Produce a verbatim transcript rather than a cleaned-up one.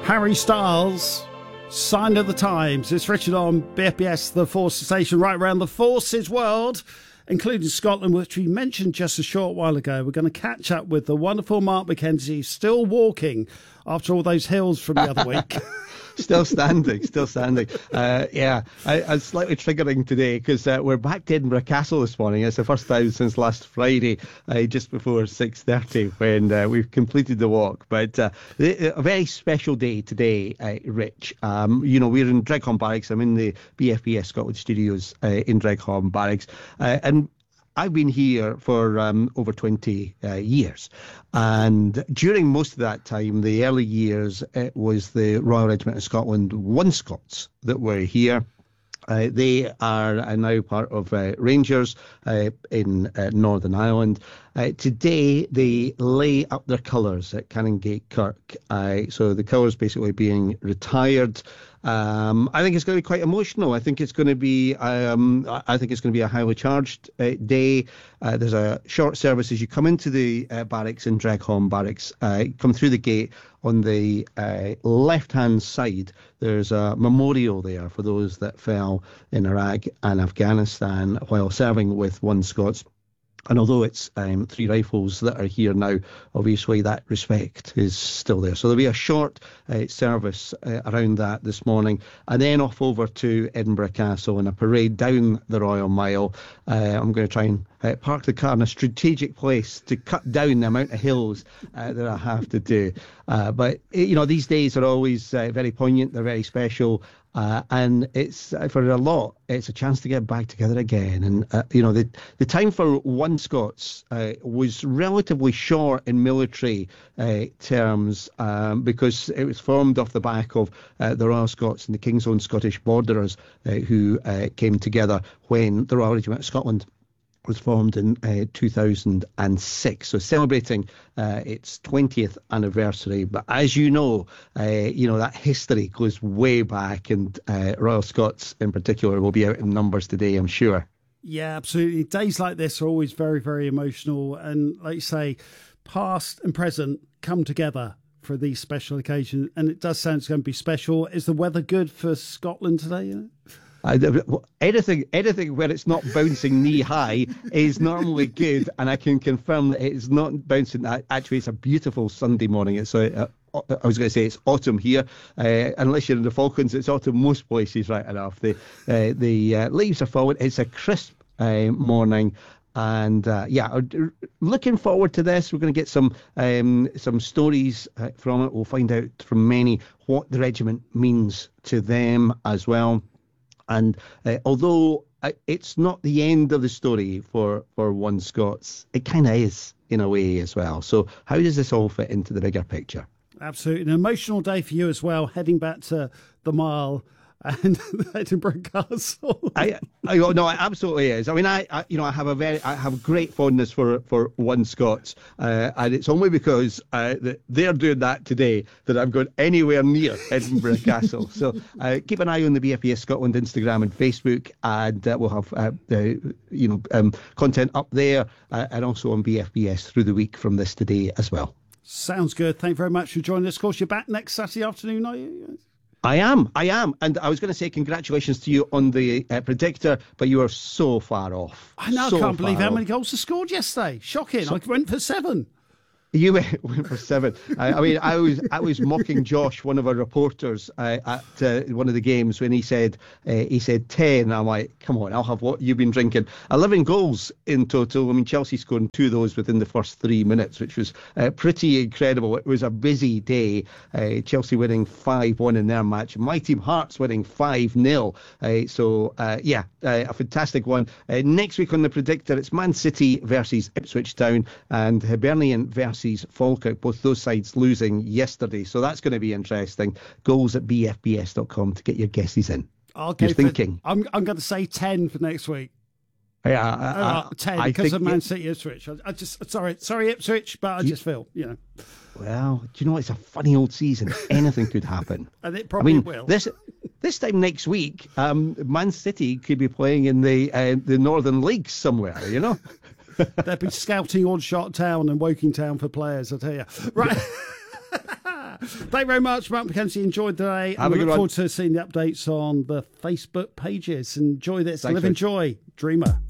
Harry Styles, Sign of the Times. It's Richard on B F B S, the Forces station, right around the Forces world, including Scotland, which we mentioned just a short while ago. We're going to catch up with the wonderful Mark McKenzie, still walking after all those hills from the other week. Still standing, still standing. Uh, yeah, I, I'm slightly triggering today because uh, we're back to Edinburgh Castle this morning. It's the first time since last Friday, uh, just before six thirty, when uh, we've completed the walk. But uh, a very special day today, uh, Rich. Um, you know, we're in Dreghorn Barracks. I'm in the B F B S Scotland studios uh, in Dreghorn Barracks. Uh, and I've been here for um, over twenty uh, years, and during most of that time, the early years, it was the Royal Regiment of Scotland One Scots that were here. Uh, they are uh, now part of uh, Rangers uh, in uh, Northern Ireland. Uh, today, they lay up their colours at Canongate Kirk. Uh, so the colours basically being retired. Um, I think it's going to be quite emotional. I think it's going to be. Um, I think it's going to be a highly charged uh, day. Uh, there's a short service as you come into the uh, barracks in Dreghorn Barracks. Uh, come through the gate on the uh, left-hand side. There's a memorial there for those that fell in Iraq and Afghanistan while serving with One Scots. And although it's um, three rifles that are here now, obviously that respect is still there. So there'll be a short uh, service uh, around that this morning, and then off over to Edinburgh Castle and a parade down the Royal Mile. Uh, I'm going to try and uh, park the car in a strategic place to cut down the amount of hills uh, that I have to do. Uh, but, you know, these days are always uh, very poignant. They're very special. Uh, and it's uh, for a lot, it's a chance to get back together again. And, uh, you know, the, the time for One Scots uh, was relatively short in military uh, terms um, because it was formed off the back of uh, the Royal Scots and the King's Own Scottish Borderers uh, who uh, came together when the Royal Regiment of Scotland was formed in uh, two thousand six, so celebrating uh, its twentieth anniversary. But as you know, uh, you know that history goes way back, and uh, Royal Scots in particular will be out in numbers today, I'm sure. Yeah, absolutely. Days like this are always very, very emotional, and like you say, past and present come together for these special occasions, and it does sound it's going to be special. Is the weather good for Scotland today? You know? I, anything, anything where it's not bouncing knee high is normally good, and I can confirm that it's not bouncing. Actually, it's a beautiful Sunday morning. It's a, a, I was going to say it's autumn here, uh, unless you're in the Falklands. It's autumn most places, right enough. The uh, the uh, leaves are falling. It's a crisp uh, morning. And uh, yeah, looking forward to this. We're going to get some um, some stories uh, from it. We'll find out from many what the regiment means to them as well. And uh, although it's not the end of the story for, for One Scots, it kind of is in a way as well. So how does this all fit into the bigger picture? Absolutely. An emotional day for you as well, heading back to the Mile and Edinburgh Castle. I, I, no, it absolutely is. I mean, I, I, you know, I have a very, I have great fondness for for One Scots, uh, and it's only because uh, that they're doing that today that I'm going anywhere near Edinburgh Castle. So uh, keep an eye on the B F B S Scotland Instagram and Facebook, and uh, we'll have uh, uh, you know um, content up there, uh, and also on B F B S through the week from this today as well. Sounds good. Thank you very much for joining us. Of course, you're back next Saturday afternoon, are you? I am, I am. And I was going to say congratulations to you on the uh, predictor, but you are so far off. I know, so I can't believe how off. many goals they scored yesterday. Shocking. So, I went for seven. You went for seven. I, I mean, I was I was mocking Josh, one of our reporters, uh, at uh, one of the games when he said uh, he said ten. I'm like, come on, I'll have what you've been drinking. Eleven goals in total. I mean, Chelsea scoring two of those within the first three minutes, which was uh, pretty incredible. It was a busy day. Uh, Chelsea winning five one in their match. My team Hearts winning five nil. Uh, so uh, yeah, uh, a fantastic one. Uh, next week on the predictor, it's Man City versus Ipswich Town and Hibernian versus Falkirk, both those sides losing yesterday. So that's going to be interesting. Goals at b f b s dot com to get your guesses in. I'll go You're for, thinking. I'm, I'm going to say ten for next week. Yeah, I, I, uh, ten I because of Man it, City Ipswich. I, I just sorry, sorry Ipswich, but I you, just feel you know. Well, do you know it's a funny old season? Anything could happen, and it probably I mean, will. This this time next week, um, Man City could be playing in the uh, the Northern League somewhere. You know. They'd be scouting Oddshot Town and Woking Town for players, I tell you. Right. Thank you very much, Mark McKenzie. Enjoyed the day. Have and a we good look one. forward to seeing the updates on the Facebook pages. Enjoy this. Thanks, Live in Rich. joy. Dreamer.